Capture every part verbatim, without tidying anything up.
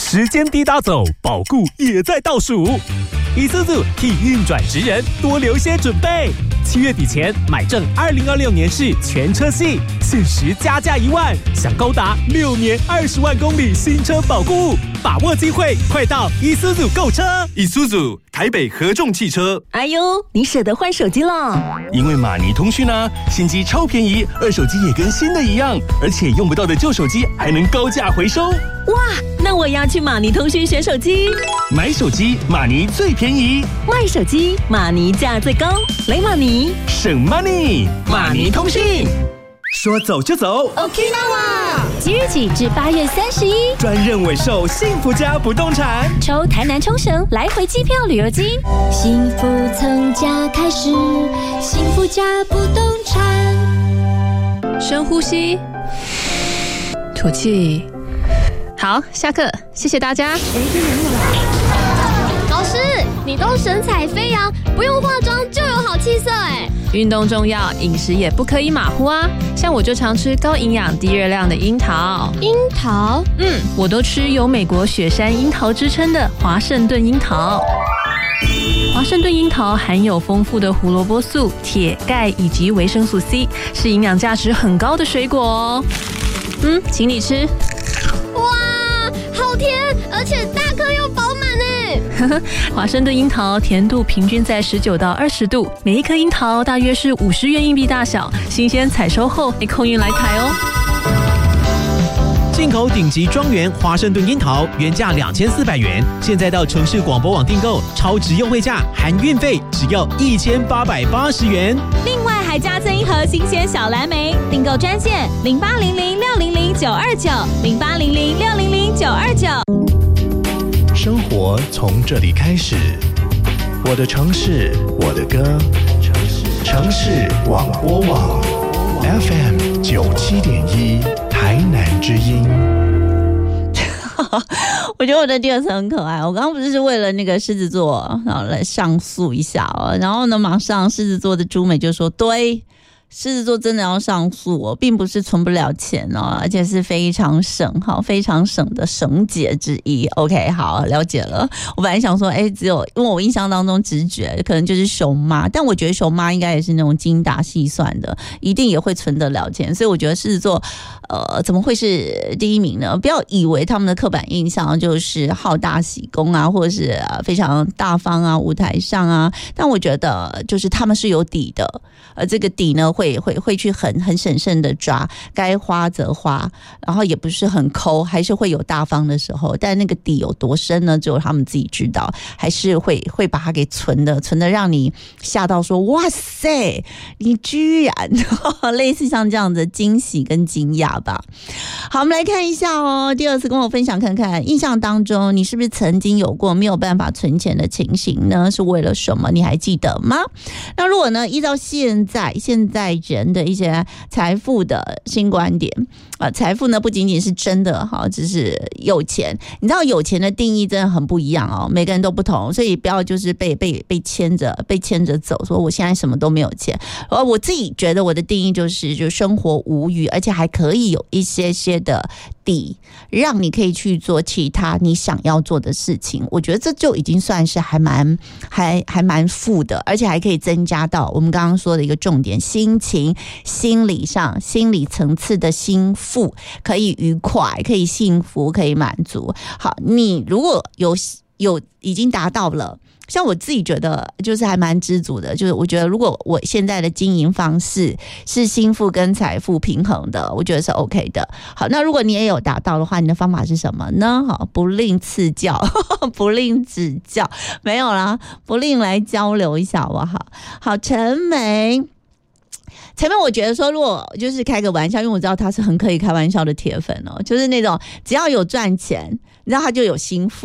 时间滴答走，保固也在倒数。Isuzu替运转职人多留些准备，七月底前买正二零二六年式全车系，限时加价一万，享高达六年二十万公里新车保固，把握机会，快到 Isuzu 购车。 Isuzu 台北合众汽车。 哎呦，你舍得换手机了？ 因为马尼通讯啊，新机超便宜，二手机也跟新的一样，而且用不到的旧手机还能高价回收。 哇，那我也要去马尼通讯选手机。 买手机马尼最便宜， 卖手机马尼价最高，来马尼省 money。马尼通讯，说走就走 Okinawa 即日起至八月三十一， 专任委售幸福家不动产， 抽台南冲绳来回机票旅游金，幸福从家开始，幸福家不动产。 深呼吸，吐气。好，下课，谢谢大家。 老师，你都神采飞扬，不用化妆就有好气色哎。 运动重要，饮食也不可以马虎啊。像我就常吃高营养、低热量的樱桃。 樱桃？ 嗯，我都吃有美国雪山樱桃之称的华盛顿樱桃。华盛顿樱桃含有丰富的胡萝卜素、铁、钙以及维生素 C， 是营养价值很高的水果哦。嗯，请你吃。 哇，好甜，而且大颗又饱满哎！ 华盛顿樱桃甜度平均在十九到二十度，每一颗樱桃大约是五十元硬币大小，新鲜采收后可以空运来台哦。 进口顶级庄园华盛顿樱桃原价两千四百元，现在到城市广播网订购，超值优惠价含运费只要一千八百八十元。 另外还加赠一盒新鲜小蓝莓，订购专线零八零零六零零九二九零八零零六零零九二九。 生活从这里开始，我的城市，我的歌，城市广播网 F M 九七点一。台南之音。 我觉得我的第二次很可爱。我刚刚不是为了那个狮子座，然后来上诉一下哦，然后呢，马上狮子座的朱美就说：“对，狮子座真的要上诉哦，并不是存不了钱哦，而且是非常省，好，非常省的省解之一。OK， 好，了解了。我本来想说，哎，只有因为我印象当中直觉可能就是熊妈，但我觉得熊妈应该也是那种精打细算的，一定也会存得了钱，所以我觉得狮子座。”呃，怎么会是第一名呢？不要以为他们的刻板印象就是好大喜功啊，或者是非常大方啊，舞台上啊。但我觉得就是他们是有底的，呃，这个底呢会会会去很很审慎的抓，该花则花，然后也不是很抠，还是会有大方的时候。但那个底有多深呢？只有他们自己知道，还是会会把它给存的，存的让你吓到说哇塞，你居然类似像这样的惊喜跟惊讶。好，我们来看一下哦。第二次跟我分享看看，印象当中你是不是曾经有过没有办法存钱的情形呢？是为了什么？你还记得吗？那如果呢，依照现在现在人的一些财富的新观点啊、呃，财富呢不仅仅是真的哈，只是有钱。你知道有钱的定义真的很不一样哦，每个人都不同，所以不要就是被被被牵着被牵着走，说我现在什么都没有钱。而我自己觉得我的定义就是，就生活无虞，而且还可以。有一些些的底，让你可以去做其他你想要做的事情，我觉得这就已经算是还蛮还还蛮富的，而且还可以增加到我们刚刚说的一个重点，心情、心理上、心理层次的心富，可以愉快，可以幸福，可以满足。好，你如果有有已经达到了。像我自己觉得就是还蛮知足的，就是我觉得如果我现在的经营方式是心富跟财富平衡的，我觉得是 OK 的。好，那如果你也有达到的话，你的方法是什么呢？好，不吝赐教，不吝指教，没有啦，不吝来交流一下好不好？好，陈梅。前面我觉得说，如果就是开个玩笑，因为我知道他是很可以开玩笑的铁粉哦，就是那种只要有赚钱，你知道他就有心富。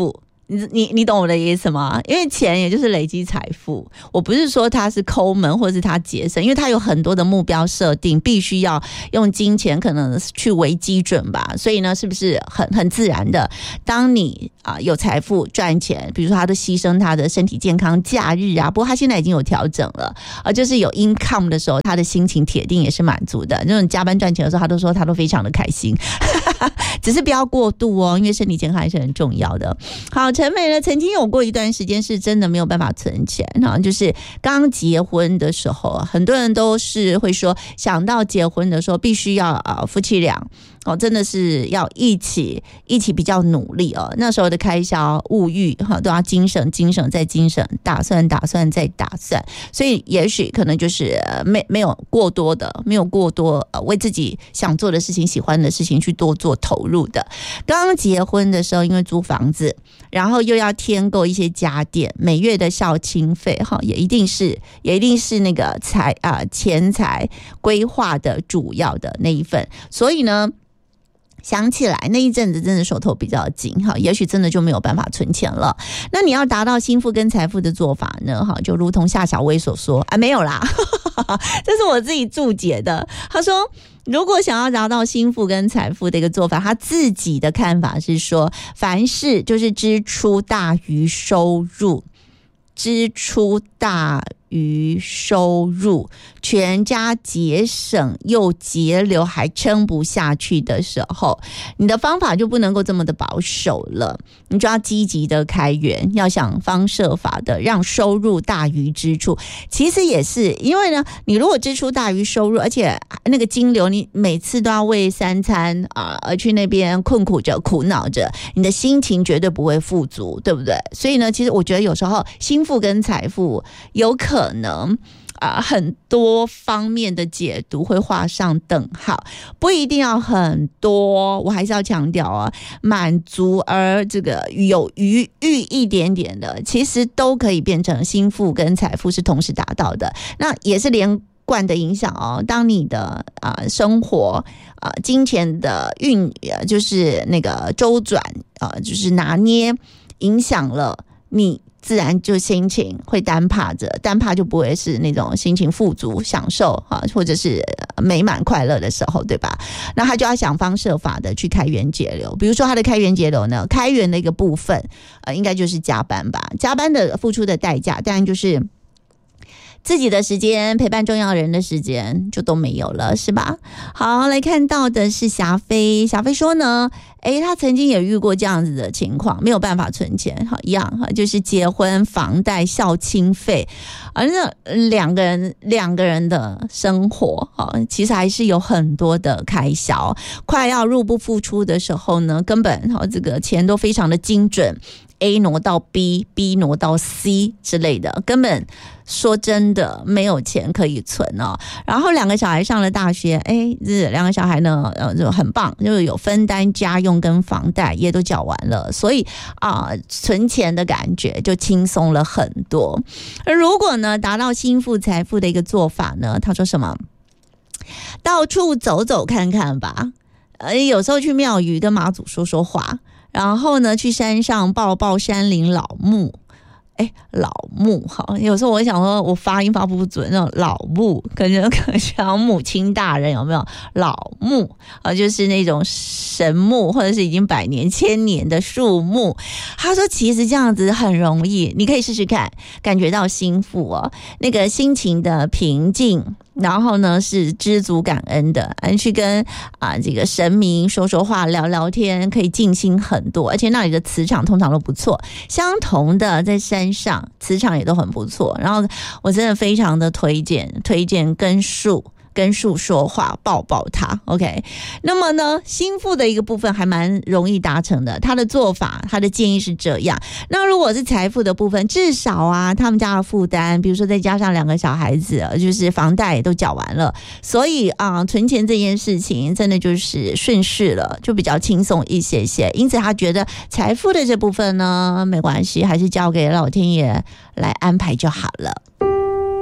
你你你懂我的意思吗？因为钱也就是累积财富，我不是说他是抠门或是他节省，因为他有很多的目标设定，必须要用金钱可能去为基准吧，所以呢，是不是很很自然的，当你啊、呃、有财富赚钱，比如说他都牺牲他的身体健康、假日啊，不过他现在已经有调整了，呃，就是有 income 的时候，他的心情铁定也是满足的。那种加班赚钱的时候，他都说他都非常的开心，只是不要过度哦，因为身体健康还是很重要的。好。陈美呢，曾经有过一段时间是真的没有办法存钱哈，就是刚结婚的时候，很多人都是会说，想到结婚的时候必须要呃夫妻俩哦，真的是要一起一起比较努力哦。那时候的开销、物欲哈都要精省、精省再精省，打算、打算再打算，所以也许可能就是没没有过多的，没有过多呃为自己想做的事情、喜欢的事情去多做投入的。刚结婚的时候，因为租房子。然后又要添购一些家电，每月的孝亲费哈，也一定是也一定是那个财啊、呃、钱财规划的主要的那一份，所以呢。想起来那一阵子真的手头比较紧哈，也许真的就没有办法存钱了。那你要达到心腹跟财富的做法呢？哈，就如同夏小薇所说啊，没有啦，这是我自己注解的。他说，如果想要达到心腹跟财富的一个做法，他自己的看法是说，凡事就是支出大于收入，支出大于收入，全家节省又节流还撑不下去的时候，你的方法就不能够这么的保守了，你就要积极的开源，要想方设法的让收入大于支出。其实也是因为呢，你如果支出大于收入，而且那个金流你每次都要为三餐啊而去那边困苦着苦恼着，你的心情绝对不会富足，对不对？所以呢，其实我觉得有时候心腹跟财富有可能啊、呃，很多方面的解读会画上等号，不一定要很多。我还是要强调啊，满足而这个有余裕一点点的，其实都可以变成心腹跟财富是同时达到的。那也是连贯的影响哦。当你的啊、呃、生活啊、呃、金钱的运呃就是那个周转啊、呃、就是拿捏影响了你。自然就心情会单怕着，单怕就不会是那种心情富足、享受啊，或者是美满快乐的时候，对吧？那他就要想方设法的去开源节流。比如说他的开源节流呢，开源的一个部分，呃，应该就是加班吧。加班的付出的代价，当然就是自己的时间，陪伴重要人的时间就都没有了，是吧？好，来看到的是霞飞，霞飞说呢，诶，他曾经也遇过这样子的情况，没有办法存钱，好一样哈，就是结婚、房贷、孝亲费，而那两个人两个人的生活，哈，其实还是有很多的开销，快要入不敷出的时候呢，根本哈这个钱都非常的精准。A 挪到 B，B 挪到 C 之类的，根本说真的没有钱可以存哦。然后两个小孩上了大学，哎，这两个小孩呢，呃，就很棒，就是有分担家用跟房贷也都缴完了，所以啊、呃，存钱的感觉就轻松了很多。而如果呢，达到心腹财富的一个做法呢，他说什么？到处走走看看吧，呃，有时候去庙宇跟妈祖说说话。然后呢，去山上抱抱山林老木，哎，老木好，有时候我想说，我发音发不准，那种老木，感觉感觉像母亲大人有没有？老木啊，就是那种神木，或者是已经百年、千年的树木。他说，其实这样子很容易，你可以试试看，感觉到心腹哦，那个心情的平静。然后呢，是知足感恩的，去跟啊这个神明说说话、聊聊天，可以静心很多，而且那里的磁场通常都不错。相同的，在山上磁场也都很不错。然后我真的非常的推荐，推荐跟树。跟树说话，抱抱他 ，OK。那么呢，心腹的一个部分还蛮容易达成的。他的做法，他的建议是这样。那如果是财富的部分，至少啊，他们家的负担，比如说再加上两个小孩子，就是房贷也都缴完了，所以啊、呃，存钱这件事情真的就是顺势了，就比较轻松一些些。因此，他觉得财富的这部分呢，没关系，还是交给老天爷来安排就好了。